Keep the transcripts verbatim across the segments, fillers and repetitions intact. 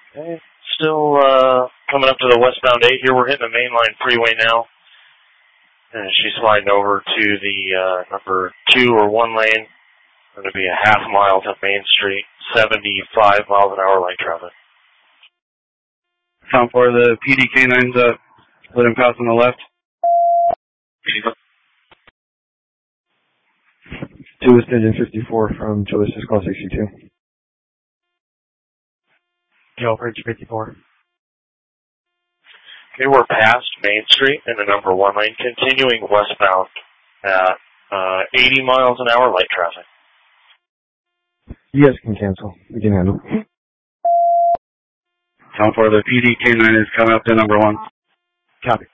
Okay. Still uh, coming up to the westbound eight here. We're hitting the mainline freeway now. And she's sliding over to the uh, number two or one lane. Going to be a half mile to Main Street, seventy-five miles an hour light traffic. Count for the P D K nines up. Let him pass on the left. Two Extension fifty-four from Julius Call sixty-two. Joe Bridge fifty-four. Okay, we're past Main Street in the number one lane, continuing westbound at uh, eighty miles an hour light traffic. You guys can cancel. We can handle. Count for the P D K nine is coming up to number one. Copy.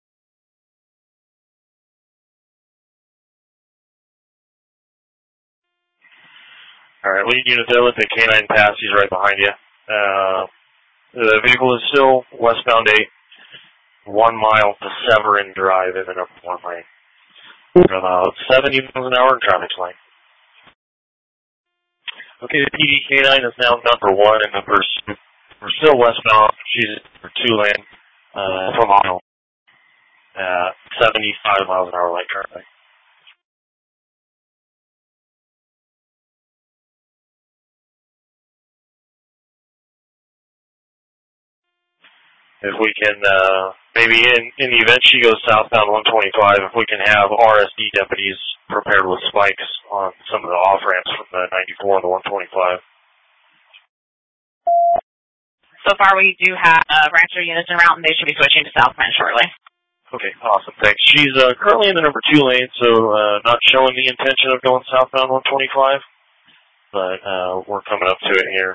All right, lead unit there. Let the K nine pass. He's right behind you. Uh, the vehicle is still westbound eight, one mile to Severin Drive in the number one lane. About seventy miles an hour in traffic light. Okay, the P D K nine is now number one in the pursuit. We're still westbound. She's for two lane, uh, for a mile. Uh, seventy-five miles an hour light traffic. If we can, uh, maybe in, in the event she goes southbound one twenty-five, if we can have R S D deputies prepared with spikes on some of the off-ramps from the ninety-four and the one twenty-five. So far, we do have uh, Rancher units en route, and they should be switching to southbound shortly. Okay, awesome. Thanks. She's uh, currently in the number two lane, so uh, not showing the intention of going southbound one twenty-five, but uh, we're coming up to it here.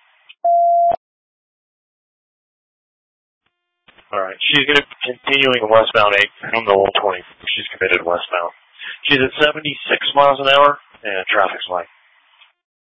All right. She's going to be continuing westbound eight from the one twenty. She's committed westbound. She's at seventy-six miles an hour, and traffic's light.